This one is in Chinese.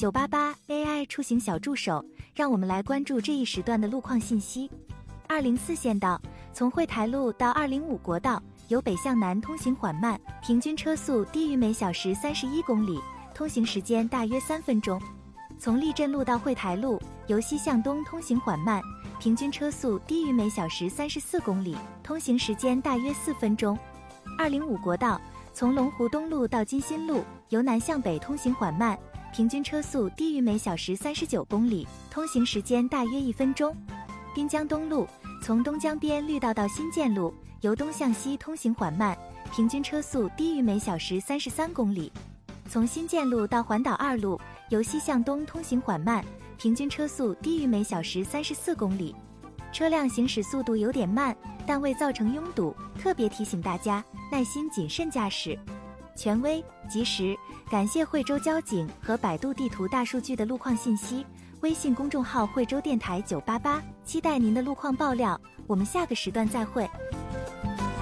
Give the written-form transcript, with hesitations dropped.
988 AI 出行小助手，让我们来关注这一时段的路况信息。204县道，从惠台路到205国道，由北向南通行缓慢，平均车速低于每小时31公里，通行时间大约3分钟。从立镇路到惠台路，由西向东通行缓慢，平均车速低于每小时34公里，通行时间大约4分钟。205国道，从龙湖东路到金新路，由南向北通行缓慢，平均车速低于每小时39公里，通行时间大约1分钟。滨江东路，从东江边绿道到新建路，由东向西通行缓慢，平均车速低于每小时33公里。从新建路到环岛2路，由西向东通行缓慢，平均车速低于每小时34公里。车辆行驶速度有点慢，但未造成拥堵，特别提醒大家耐心谨慎驾驶。权威、及时，感谢惠州交警和百度地图大数据的路况信息。微信公众号惠州电台988，期待您的路况爆料。我们下个时段再会。